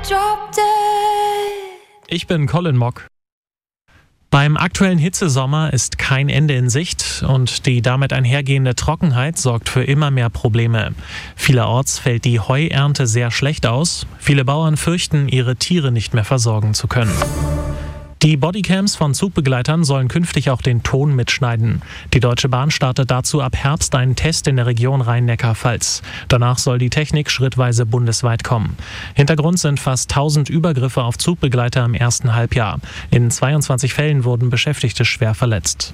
Ich bin Colin Mock. Beim aktuellen Hitzesommer ist kein Ende in Sicht und die damit einhergehende Trockenheit sorgt für immer mehr Probleme. Vielerorts fällt die Heuernte sehr schlecht aus. Viele Bauern fürchten, ihre Tiere nicht mehr versorgen zu können. Die Bodycams von Zugbegleitern sollen künftig auch den Ton mitschneiden. Die Deutsche Bahn startet dazu ab Herbst einen Test in der Region Rhein-Neckar-Pfalz. Danach soll die Technik schrittweise bundesweit kommen. Hintergrund sind fast 1000 Übergriffe auf Zugbegleiter im ersten Halbjahr. In 22 Fällen wurden Beschäftigte schwer verletzt.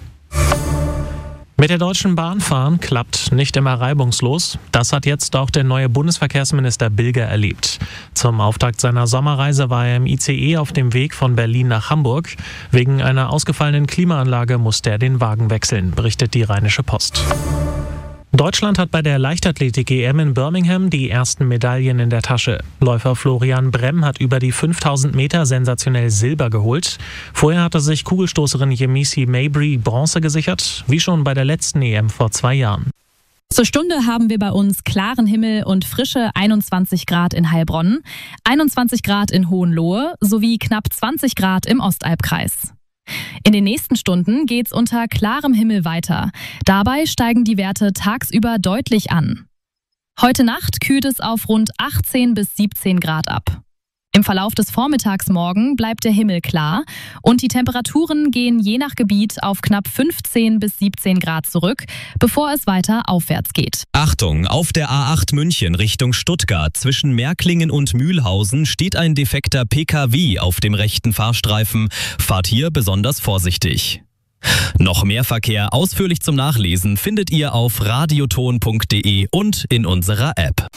Mit der Deutschen Bahn fahren klappt nicht immer reibungslos. Das hat jetzt auch der neue Bundesverkehrsminister Bilger erlebt. Zum Auftakt seiner Sommerreise war er im ICE auf dem Weg von Berlin nach Hamburg. Wegen einer ausgefallenen Klimaanlage musste er den Wagen wechseln, berichtet die Rheinische Post. Deutschland hat bei der Leichtathletik-EM in Birmingham die ersten Medaillen in der Tasche. Läufer Florian Bremm hat über die 5000 Meter sensationell Silber geholt. Vorher hatte sich Kugelstoßerin Yemisi Mabry Bronze gesichert, wie schon bei der letzten EM vor 2 Jahren. Zur Stunde haben wir bei uns klaren Himmel und frische 21 Grad in Heilbronn, 21 Grad in Hohenlohe sowie knapp 20 Grad im Ostalbkreis. In den nächsten Stunden geht's unter klarem Himmel weiter. Dabei steigen die Werte tagsüber deutlich an. Heute Nacht kühlt es auf rund 18 bis 17 Grad ab. Im Verlauf des Vormittags morgen bleibt der Himmel klar und die Temperaturen gehen je nach Gebiet auf knapp 15 bis 17 Grad zurück, bevor es weiter aufwärts geht. Achtung, auf der A8 München Richtung Stuttgart zwischen Märklingen und Mühlhausen steht ein defekter PKW auf dem rechten Fahrstreifen. Fahrt hier besonders vorsichtig. Noch mehr Verkehr ausführlich zum Nachlesen findet ihr auf radioton.de und in unserer App.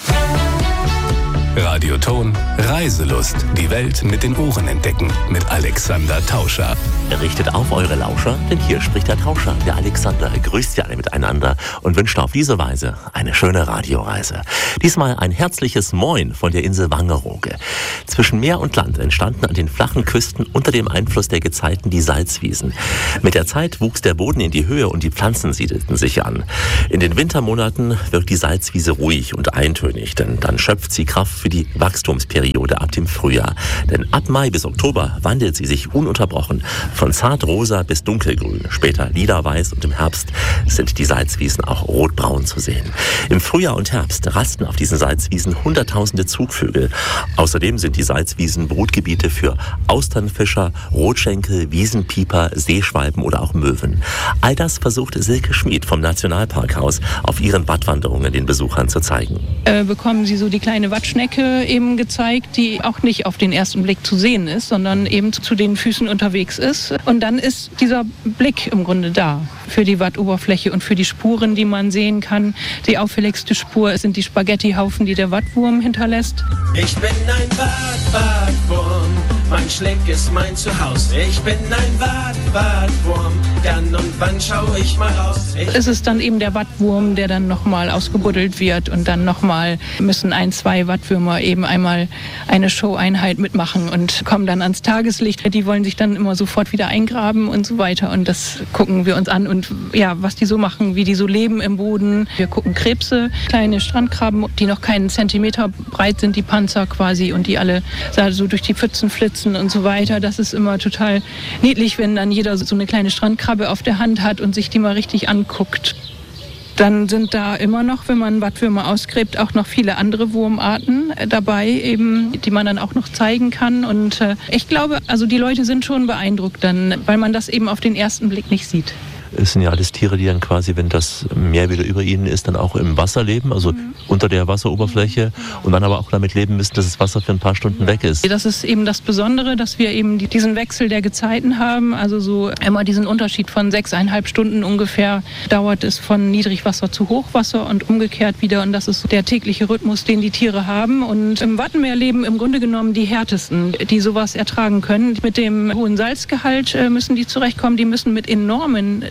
Radioton Reiselust. Die Welt mit den Ohren entdecken. Mit Alexander Tauscher. Richtet auf eure Lauscher, denn hier spricht der Tauscher, der Alexander. Grüßt Sie alle miteinander und wünscht auf diese Weise eine schöne Radioreise. Diesmal ein herzliches Moin von der Insel Wangerooge. Zwischen Meer und Land entstanden an den flachen Küsten unter dem Einfluss der Gezeiten die Salzwiesen. Mit der Zeit wuchs der Boden in die Höhe und die Pflanzen siedelten sich an. In den Wintermonaten wirkt die Salzwiese ruhig und eintönig, denn dann schöpft sie Kraft für die Wachstumsperiode ab dem Frühjahr. Denn ab Mai bis Oktober wandelt sie sich ununterbrochen von zartrosa bis dunkelgrün, später lilaweiß und im Herbst sind die Salzwiesen auch rotbraun zu sehen. Im Frühjahr und Herbst rasten auf diesen Salzwiesen hunderttausende Zugvögel. Außerdem sind die Salzwiesen Brutgebiete für Austernfischer, Rotschenkel, Wiesenpieper, Seeschwalben oder auch Möwen. All das versucht Silke Schmid vom Nationalparkhaus auf ihren Wattwanderungen den Besuchern zu zeigen. Bekommen Sie so die kleine Wattschnecke eben gezeigt, die auch nicht auf den ersten Blick zu sehen ist, sondern eben zu den Füßen unterwegs ist. Und dann ist dieser Blick im Grunde da für die Wattoberfläche und für die Spuren, die man sehen kann. Die auffälligste Spur sind die Spaghettihaufen, die der Wattwurm hinterlässt. Ich bin ein Wattwurm, mein Schleck ist mein Zuhause. Ich bin ein Wattwurm, dann und wann schaue ich mal raus. Es ist dann eben der Wattwurm, der dann nochmal ausgebuddelt wird und dann nochmal müssen 1-2 Wattwürmer eben einmal eine Showeinheit mitmachen und kommen dann ans Tageslicht. Die wollen sich dann immer sofort wieder eingraben und so weiter und das gucken wir uns an und ja, was die so machen, wie die so leben im Boden. Wir gucken Krebse, kleine Strandkrabben, die noch keinen Zentimeter breit sind, die Panzer quasi und die alle so durch die Pfützen flitzen und so weiter. Das ist immer total niedlich, wenn dann jeder so eine kleine Strandkrabbe auf der Hand hat und sich die mal richtig anguckt. Dann sind da immer noch, wenn man Wattwürmer ausgräbt, auch noch viele andere Wurmarten dabei, eben, die man dann auch noch zeigen kann. Und ich glaube, also die Leute sind schon beeindruckt dann, weil man das eben auf den ersten Blick nicht sieht. Es sind ja alles Tiere, die dann quasi, wenn das Meer wieder über ihnen ist, dann auch im Wasser leben, also unter der Wasseroberfläche und dann aber auch damit leben müssen, dass das Wasser für ein paar Stunden weg ist. Das ist eben das Besondere, dass wir eben diesen Wechsel der Gezeiten haben, also so immer diesen Unterschied von 6,5 Stunden ungefähr dauert es von Niedrigwasser zu Hochwasser und umgekehrt wieder und das ist der tägliche Rhythmus, den die Tiere haben und im Wattenmeer leben im Grunde genommen die härtesten, die sowas ertragen können. Mit dem hohen Salzgehalt müssen die zurechtkommen, die müssen mit enormen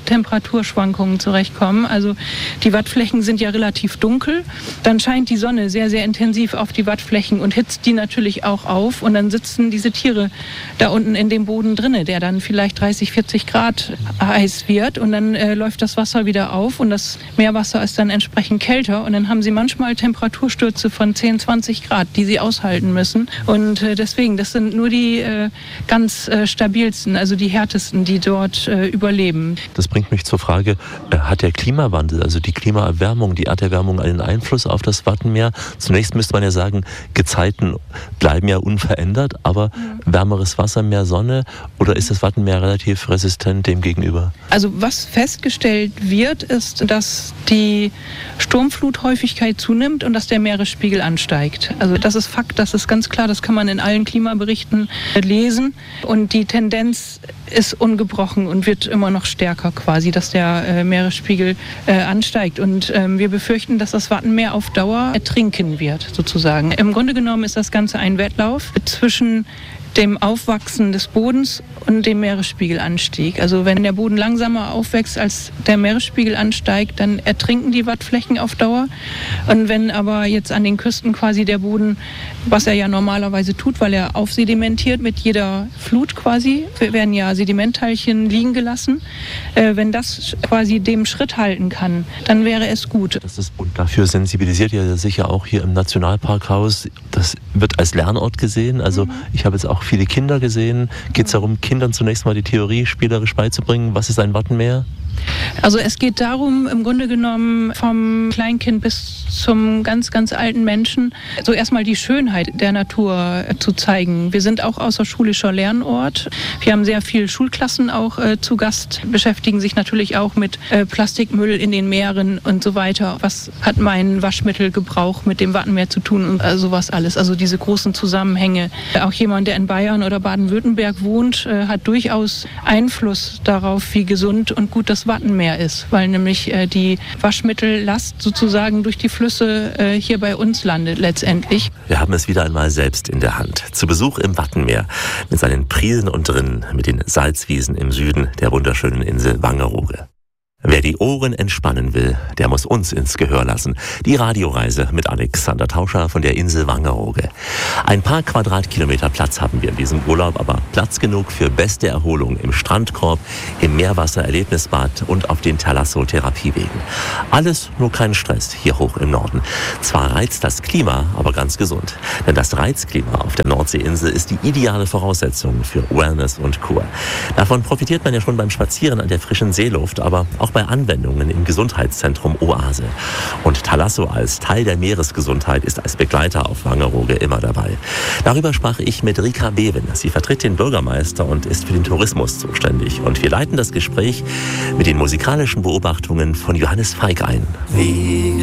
Temperaturschwankungen zurechtkommen. Also die Wattflächen sind ja relativ dunkel. Dann scheint die Sonne sehr, sehr intensiv auf die Wattflächen und hitzt die natürlich auch auf. Und dann sitzen diese Tiere da unten in dem Boden drinne, der dann vielleicht 30, 40 Grad heiß wird. Und dann läuft das Wasser wieder auf und das Meerwasser ist dann entsprechend kälter. Und dann haben sie manchmal Temperaturstürze von 10, 20 Grad, die sie aushalten müssen. Und deswegen, das sind nur die ganz stabilsten, also die härtesten, die dort überleben. Das bringt mich zur Frage, hat der Klimawandel, also die Klimaerwärmung, die Erderwärmung einen Einfluss auf das Wattenmeer? Zunächst müsste man ja sagen, Gezeiten bleiben ja unverändert, aber wärmeres Wasser, mehr Sonne, oder ist das Wattenmeer relativ resistent dem gegenüber? Also was festgestellt wird, ist, dass die Sturmfluthäufigkeit zunimmt und dass der Meeresspiegel ansteigt. Also das ist Fakt, das ist ganz klar, das kann man in allen Klimaberichten lesen. Und die Tendenz ist ungebrochen und wird immer noch stärker quasi, dass der Meeresspiegel ansteigt. Und wir befürchten, dass das Wattenmeer auf Dauer ertrinken wird, sozusagen. Im Grunde genommen ist das Ganze ein Wettlauf zwischen dem Aufwachsen des Bodens und dem Meeresspiegelanstieg. Also wenn der Boden langsamer aufwächst, als der Meeresspiegel ansteigt, dann ertrinken die Wattflächen auf Dauer. Und wenn aber jetzt an den Küsten quasi der Boden, was er ja normalerweise tut, weil er aufsedimentiert mit jeder Flut quasi, werden ja Sedimentteilchen liegen gelassen, wenn das quasi dem Schritt halten kann, dann wäre es gut. Und dafür sensibilisiert ihr sicher auch hier im Nationalparkhaus. Das wird als Lernort gesehen. Also ich habe jetzt auch viele Kinder gesehen. Geht es darum, Kindern zunächst mal die Theorie spielerisch beizubringen? Was ist ein Wattenmeer? Also es geht darum, im Grunde genommen vom Kleinkind bis zum ganz, ganz alten Menschen, so erstmal die Schönheit der Natur zu zeigen. Wir sind auch außerschulischer Lernort. Wir haben sehr viele Schulklassen auch zu Gast, beschäftigen sich natürlich auch mit Plastikmüll in den Meeren und so weiter. Was hat mein Waschmittelgebrauch mit dem Wattenmeer zu tun und sowas alles. Also diese großen Zusammenhänge. Auch jemand, der in Bayern oder Baden-Württemberg wohnt, hat durchaus Einfluss darauf, wie gesund und gut das Wattenmeer ist, weil nämlich die Waschmittellast sozusagen durch die Flüsse hier bei uns landet letztendlich. Wir haben es wieder einmal selbst in der Hand. Zu Besuch im Wattenmeer mit seinen Priesen und Rinnen, mit den Salzwiesen im Süden der wunderschönen Insel Wangerooge. Wer die Ohren entspannen will, der muss uns ins Gehör lassen. Die Radioreise mit Alexander Tauscher von der Insel Wangerooge. Ein paar Quadratkilometer Platz haben wir in diesem Urlaub, aber Platz genug für beste Erholung im Strandkorb, im Meerwasser-Erlebnisbad und auf den Thalasso-Therapiewegen. Alles nur kein Stress hier hoch im Norden. Zwar reizt das Klima, aber ganz gesund. Denn das Reizklima auf der Nordseeinsel ist die ideale Voraussetzung für Wellness und Kur. Davon profitiert man ja schon beim Spazieren an der frischen Seeluft, aber auch bei Anwendungen im Gesundheitszentrum Oase. Und Thalasso als Teil der Meeresgesundheit ist als Begleiter auf Wangerooge immer dabei. Darüber sprach ich mit Rika Bewen. Sie vertritt den Bürgermeister und ist für den Tourismus zuständig. Und wir leiten das Gespräch mit den musikalischen Beobachtungen von Johannes Feig ein. Wege,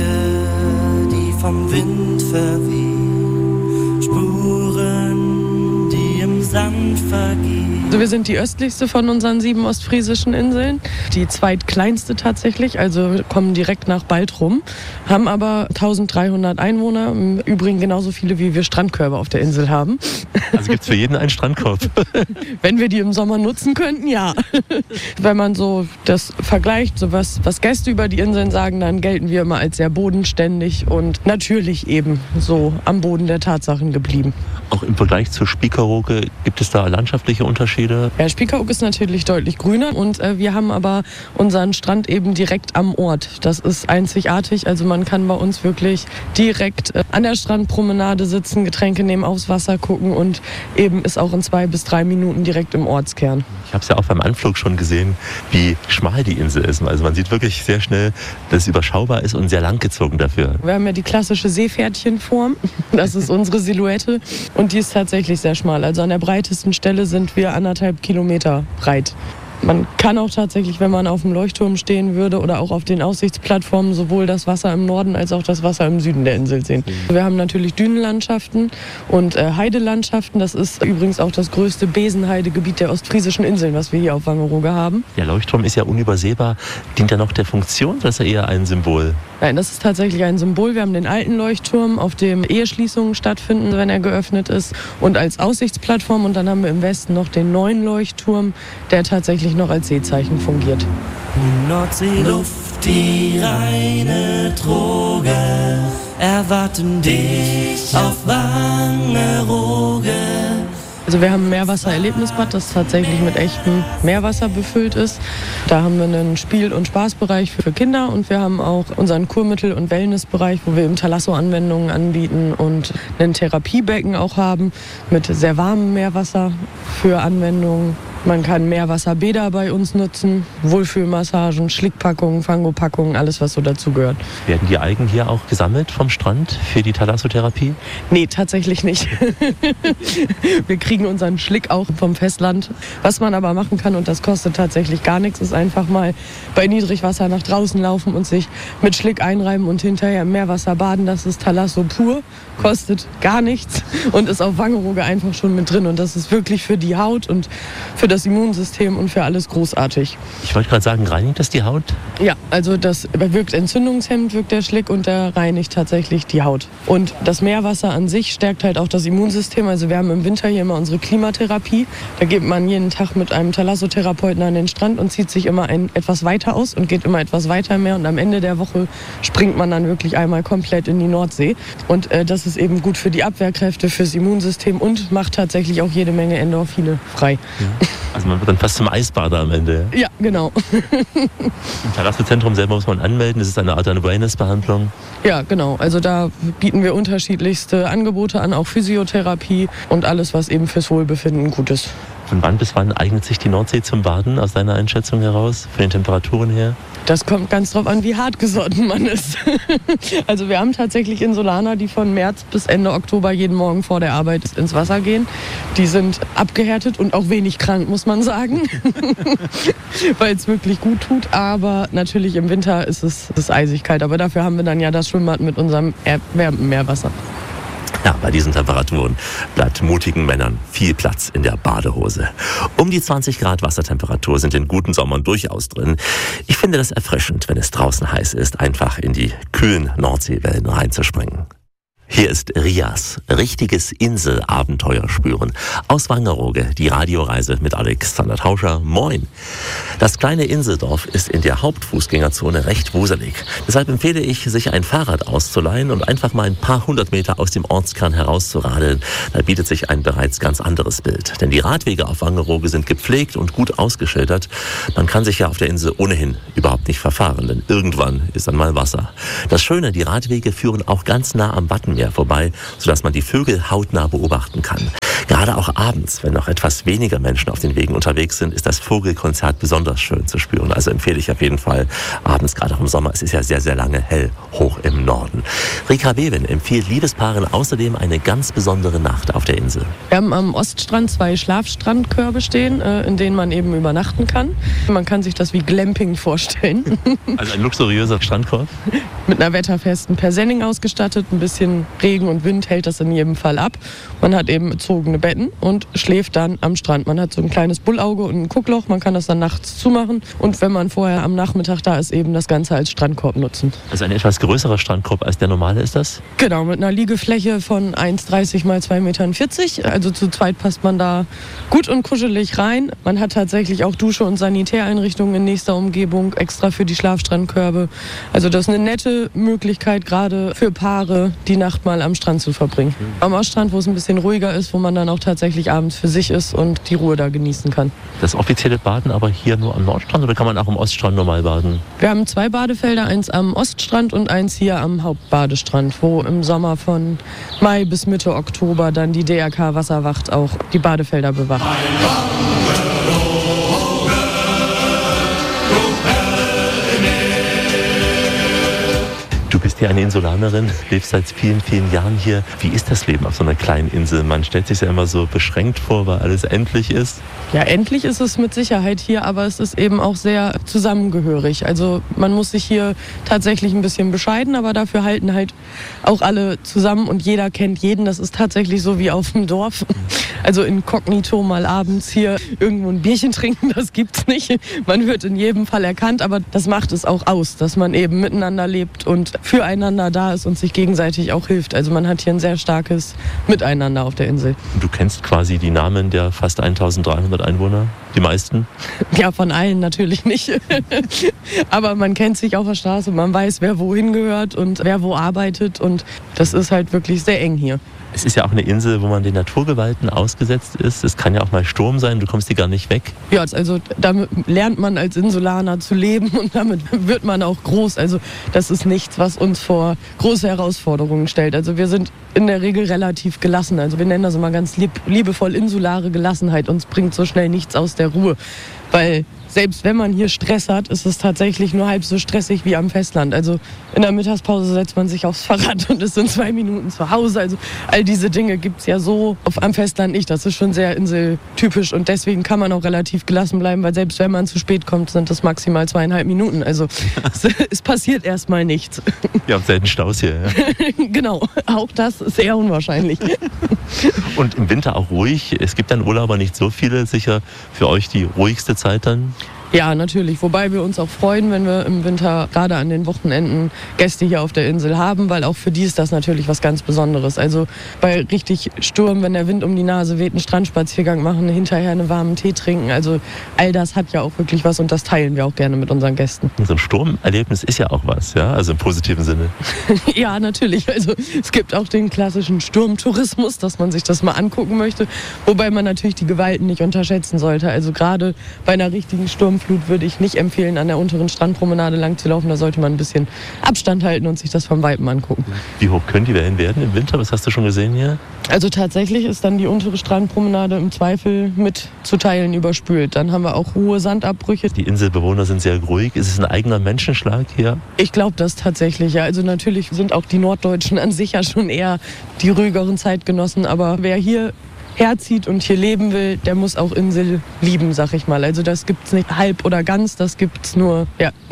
die vom Wind verwehen, Spuren, die im Sand vergehen. Also wir sind die östlichste von unseren 7 ostfriesischen Inseln, die zweitkleinste tatsächlich, also kommen direkt nach Baltrum, haben aber 1300 Einwohner, im Übrigen genauso viele wie wir Strandkörbe auf der Insel haben. Also gibt es für jeden einen Strandkorb? Wenn wir die im Sommer nutzen könnten, ja. Wenn man so das vergleicht, so was Gäste über die Inseln sagen, dann gelten wir immer als sehr bodenständig und natürlich eben so am Boden der Tatsachen geblieben. Auch im Vergleich zur Spiekeroog gibt es da landschaftliche Unterschiede? Ja, Spiekeroog ist natürlich deutlich grüner und wir haben aber unseren Strand eben direkt am Ort. Das ist einzigartig, also man kann bei uns wirklich direkt an der Strandpromenade sitzen, Getränke nehmen, aufs Wasser gucken und eben ist auch in 2 bis 3 Minuten direkt im Ortskern. Ich habe es ja auch beim Anflug schon gesehen, wie schmal die Insel ist. Also man sieht wirklich sehr schnell, dass es überschaubar ist und sehr langgezogen dafür. Wir haben ja die klassische Seepferdchenform, das ist unsere Silhouette und die ist tatsächlich sehr schmal. Also an der breitesten Stelle sind wir 1,5 Kilometer breit. Man kann auch tatsächlich, wenn man auf dem Leuchtturm stehen würde oder auch auf den Aussichtsplattformen, sowohl das Wasser im Norden als auch das Wasser im Süden der Insel sehen. Wir haben natürlich Dünenlandschaften und Heidelandschaften. Das ist übrigens auch das größte Besenheidegebiet der ostfriesischen Inseln, was wir hier auf Wangerooge haben. Der Leuchtturm ist ja unübersehbar. Dient er noch der Funktion oder ist er eher ein Symbol? Nein, das ist tatsächlich ein Symbol. Wir haben den alten Leuchtturm, auf dem Eheschließungen stattfinden, wenn er geöffnet ist, und als Aussichtsplattform. Und dann haben wir im Westen noch den neuen Leuchtturm, der tatsächlich tatsächlich noch als Seezeichen fungiert. Nordseeluft, die reine Droge, erwarten dich auf Wangerooge. Also wir haben ein Meerwassererlebnisbad, das tatsächlich mit echtem Meerwasser befüllt ist. Da haben wir einen Spiel- und Spaßbereich für Kinder und wir haben auch unseren Kurmittel- und Wellnessbereich, wo wir eben Thalasso-Anwendungen anbieten und ein Therapiebecken auch haben mit sehr warmem Meerwasser für Anwendungen. Man kann Meerwasserbäder bei uns nutzen, Wohlfühlmassagen, Schlickpackungen, Fangopackungen, alles was so dazugehört. Werden die Algen hier auch gesammelt vom Strand für die Thalassotherapie? Nee, tatsächlich nicht. Wir kriegen unseren Schlick auch vom Festland. Was man aber machen kann, und das kostet tatsächlich gar nichts, ist einfach mal bei Niedrigwasser nach draußen laufen und sich mit Schlick einreiben und hinterher im Meerwasser baden. Das ist Thalasso pur, kostet gar nichts und ist auf Wangerooge einfach schon mit drin. Und das ist wirklich für die Haut und für das Immunsystem und für alles großartig. Ich wollte gerade sagen, reinigt das die Haut? Ja, also das wirkt entzündungshemmend, wirkt der Schlick und der reinigt tatsächlich die Haut. Und das Meerwasser an sich stärkt halt auch das Immunsystem. Also wir haben im Winter hier immer unsere Klimatherapie. Da geht man jeden Tag mit einem Thalassotherapeuten an den Strand und zieht sich immer etwas weiter aus und geht immer etwas weiter im Meer. Und am Ende der Woche springt man dann wirklich einmal komplett in die Nordsee. Und das ist eben gut für die Abwehrkräfte, fürs Immunsystem und macht tatsächlich auch jede Menge Endorphine frei. Ja. Also man wird dann fast zum Eisbader am Ende. Ja, genau. Im Thalasso-Zentrum selber muss man anmelden. Das ist eine Art Wellness-Behandlung. Ja, genau. Also da bieten wir unterschiedlichste Angebote an, auch Physiotherapie und alles, was eben fürs Wohlbefinden gut ist. Von wann bis wann eignet sich die Nordsee zum Baden aus deiner Einschätzung heraus, von den Temperaturen her? Das kommt ganz drauf an, wie hartgesotten man ist. Also wir haben tatsächlich Insulaner, die von März bis Ende Oktober jeden Morgen vor der Arbeit ins Wasser gehen. Die sind abgehärtet und auch wenig krank, muss man sagen, weil es wirklich gut tut. Aber natürlich im Winter ist es eisig kalt. Aber dafür haben wir dann ja das Schwimmbad mit unserem erwärmten Meerwasser. Ja, bei diesen Temperaturen bleibt mutigen Männern viel Platz in der Badehose. Um die 20 Grad Wassertemperatur sind in guten Sommern durchaus drin. Ich finde das erfrischend, wenn es draußen heiß ist, einfach in die kühlen Nordseewellen reinzuspringen. Hier ist Rias, richtiges Inselabenteuer spüren. Aus Wangerooge, die Radioreise mit Alexander Tauscher. Moin! Das kleine Inseldorf ist in der Hauptfußgängerzone recht wuselig. Deshalb empfehle ich, sich ein Fahrrad auszuleihen und einfach mal ein paar 100 Meter aus dem Ortskern herauszuradeln. Da bietet sich ein bereits ganz anderes Bild. Denn die Radwege auf Wangerooge sind gepflegt und gut ausgeschildert. Man kann sich ja auf der Insel ohnehin überhaupt nicht verfahren, denn irgendwann ist dann mal Wasser. Das Schöne, die Radwege führen auch ganz nah am Wattenmeer vorbei, sodass man die Vögel hautnah beobachten kann. Gerade auch abends, wenn noch etwas weniger Menschen auf den Wegen unterwegs sind, ist das Vogelkonzert besonders schön zu spüren. Also empfehle ich auf jeden Fall abends, gerade auch im Sommer. Es ist ja sehr, sehr lange hell, hoch im Norden. Rika Bewin empfiehlt Liebespaaren außerdem eine ganz besondere Nacht auf der Insel. Wir haben am Oststrand 2 Schlafstrandkörbe stehen, in denen man eben übernachten kann. Man kann sich das wie Glamping vorstellen. Also ein luxuriöser Strandkorb? Mit einer wetterfesten Persenning ausgestattet. Ein bisschen Regen und Wind hält das in jedem Fall ab. Man hat eben bezogene Betten und schläft dann am Strand. Man hat so ein kleines Bullauge und ein Guckloch. Man kann das dann nachts zumachen. Und wenn man vorher am Nachmittag da ist, eben das Ganze als Strandkorb nutzen. Also ein etwas größerer Strandkorb als der normale ist das? Genau, mit einer Liegefläche von 1,30 mal 2,40 Meter. Also zu zweit passt man da gut und kuschelig rein. Man hat tatsächlich auch Dusche und Sanitäreinrichtungen in nächster Umgebung, extra für die Schlafstrandkörbe. Also das ist eine nette Möglichkeit, gerade für Paare, die Nacht mal am Strand zu verbringen. Am Oststrand, wo es ein bisschen ruhiger ist, wo man dann auch tatsächlich abends für sich ist und die Ruhe da genießen kann. Das offizielle Baden aber hier nur am Nordstrand oder kann man auch am Oststrand normal baden? Wir haben 2 Badefelder, eins am Oststrand und eins hier am Hauptbadestrand, wo im Sommer von Mai bis Mitte Oktober dann die DRK Wasserwacht auch die Badefelder bewacht. Du bist ja eine Insulanerin, lebst seit vielen, vielen Jahren hier. Wie ist das Leben auf so einer kleinen Insel? Man stellt sich ja immer so beschränkt vor, weil alles endlich ist. Ja, endlich ist es mit Sicherheit hier, aber es ist eben auch sehr zusammengehörig. Also man muss sich hier tatsächlich ein bisschen bescheiden, aber dafür halten halt auch alle zusammen und jeder kennt jeden. Das ist tatsächlich so wie auf dem Dorf. Also inkognito mal abends hier irgendwo ein Bierchen trinken, das gibt's nicht. Man wird in jedem Fall erkannt, aber das macht es auch aus, dass man eben miteinander lebt und für füreinander da ist und sich gegenseitig auch hilft. Also man hat hier ein sehr starkes Miteinander auf der Insel. Du kennst quasi die Namen der fast 1300 Einwohner, die meisten? Ja, von allen natürlich nicht. Aber man kennt sich auf der Straße, man weiß, wer wohin gehört und wer wo arbeitet und das ist halt wirklich sehr eng hier. Es ist ja auch eine Insel, wo man den Naturgewalten ausgesetzt ist. Es kann ja auch mal Sturm sein, du kommst hier gar nicht weg. Ja, also damit lernt man als Insulaner zu leben und damit wird man auch groß. Also das ist nichts, was uns vor große Herausforderungen stellt. Also wir sind in der Regel relativ gelassen. Also wir nennen das immer ganz liebevoll insulare Gelassenheit. Uns bringt so schnell nichts aus der Ruhe, weil selbst wenn man hier Stress hat, ist es tatsächlich nur halb so stressig wie am Festland. Also in der Mittagspause setzt man sich aufs Fahrrad und ist in 2 Minuten zu Hause. Also all diese Dinge gibt es ja so am Festland nicht. Das ist schon sehr inseltypisch und deswegen kann man auch relativ gelassen bleiben, weil selbst wenn man zu spät kommt, sind das maximal 2,5 Minuten. Also es passiert erstmal nichts. Ihr habt selten Staus hier, ja? Genau, auch das ist eher unwahrscheinlich. Und im Winter auch ruhig. Es gibt dann Urlauber nicht so viele. Sicher für euch die ruhigste Zeit dann? Ja, natürlich. Wobei wir uns auch freuen, wenn wir im Winter gerade an den Wochenenden Gäste hier auf der Insel haben, weil auch für die ist das natürlich was ganz Besonderes. Also bei richtig Sturm, wenn der Wind um die Nase weht, einen Strandspaziergang machen, hinterher einen warmen Tee trinken. Also all das hat ja auch wirklich was und das teilen wir auch gerne mit unseren Gästen. So ein Sturmerlebnis ist ja auch was, ja? Also im positiven Sinne. Ja, natürlich. Also es gibt auch den klassischen Sturmtourismus, dass man sich das mal angucken möchte. Wobei man natürlich die Gewalten nicht unterschätzen sollte. Also gerade bei einer richtigen Sturmflut würde ich nicht empfehlen, an der unteren Strandpromenade lang zu laufen. Da sollte man ein bisschen Abstand halten und sich das vom Weitem angucken. Wie hoch können die Wellen werden im Winter? Was hast du schon gesehen hier? Also tatsächlich ist dann die untere Strandpromenade im Zweifel mit zu Teilen überspült. Dann haben wir auch hohe Sandabbrüche. Die Inselbewohner sind sehr ruhig. Ist es ein eigener Menschenschlag hier? Ich glaube das tatsächlich, ja. Also natürlich sind auch die Norddeutschen an sich ja schon eher die ruhigeren Zeitgenossen. Aber wer hier herzieht und hier leben will, der muss auch Insel lieben, sag ich mal. Also das gibt's nicht halb oder ganz, das gibt's nur,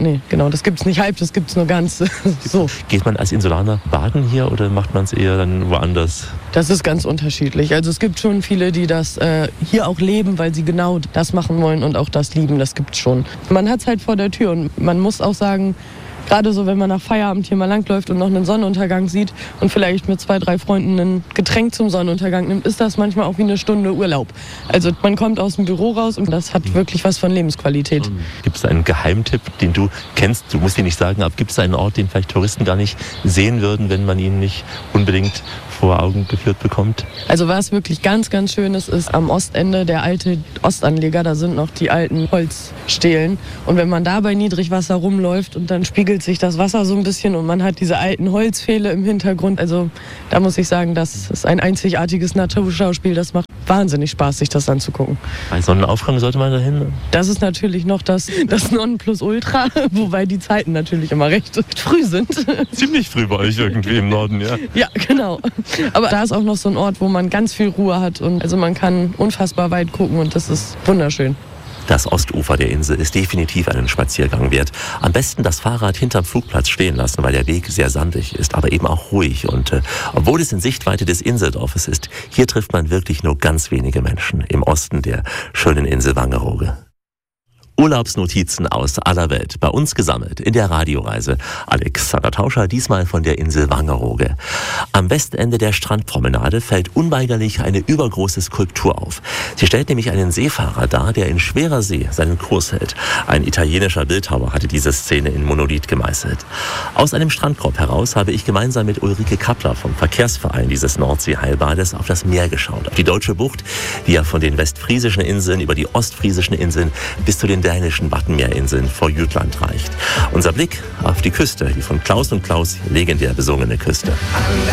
das gibt's nicht halb, das gibt's nur ganz. So. Geht man als Insulaner baden hier oder macht man es eher dann woanders? Das ist ganz unterschiedlich. Also es gibt schon viele, die das hier auch leben, weil sie genau das machen wollen und auch das lieben, das gibt's schon. Man hat's halt vor der Tür und man muss auch sagen, gerade so, wenn man nach Feierabend hier mal langläuft und noch einen Sonnenuntergang sieht und vielleicht mit 2, 3 Freunden ein Getränk zum Sonnenuntergang nimmt, ist das manchmal auch wie eine Stunde Urlaub. Also man kommt aus dem Büro raus und das hat wirklich was von Lebensqualität. Gibt es einen Geheimtipp, den du kennst? Du musst ihn nicht sagen, aber gibt es einen Ort, den vielleicht Touristen gar nicht sehen würden, wenn man ihn nicht unbedingt vor Augen geführt bekommt? Also was wirklich ganz, ganz Schönes ist am Ostende der alte Ostanleger, da sind noch die alten Holzstelen. Und wenn man da bei Niedrigwasser rumläuft und dann spiegelt sich das Wasser so ein bisschen und man hat diese alten Holzpfähle im Hintergrund. Also da muss ich sagen, das ist ein einzigartiges Naturschauspiel. Das macht wahnsinnig Spaß, sich das anzugucken. Bei Sonnenaufgang sollte man dahin? Das ist natürlich noch das Nonplusultra, wobei die Zeiten natürlich immer recht früh sind. Ziemlich früh bei euch irgendwie im Norden, ja. Ja, genau. Aber da ist auch noch so ein Ort, wo man ganz viel Ruhe hat und also man kann unfassbar weit gucken und das ist wunderschön. Das Ostufer der Insel ist definitiv einen Spaziergang wert. Am besten das Fahrrad hinterm Flugplatz stehen lassen, weil der Weg sehr sandig ist, aber eben auch ruhig. Und obwohl es in Sichtweite des Inseldorfes ist, hier trifft man wirklich nur ganz wenige Menschen im Osten der schönen Insel Wangerooge. Urlaubsnotizen aus aller Welt, bei uns gesammelt in der Radioreise. Alexander Tauscher, diesmal von der Insel Wangerooge. Am Westende der Strandpromenade fällt unweigerlich eine übergroße Skulptur auf. Sie stellt nämlich einen Seefahrer dar, der in schwerer See seinen Kurs hält. Ein italienischer Bildhauer hatte diese Szene in Monolith gemeißelt. Aus einem Strandkorb heraus habe ich gemeinsam mit Ulrike Kappler vom Verkehrsverein dieses Nordsee-Heilbades auf das Meer geschaut. Auf die Deutsche Bucht, die ja von den westfriesischen Inseln über die ostfriesischen Inseln bis zu den dänischen Wattenmeerinseln vor Jütland reicht. Unser Blick auf die Küste, die von Klaus und Klaus legendär besungene Küste.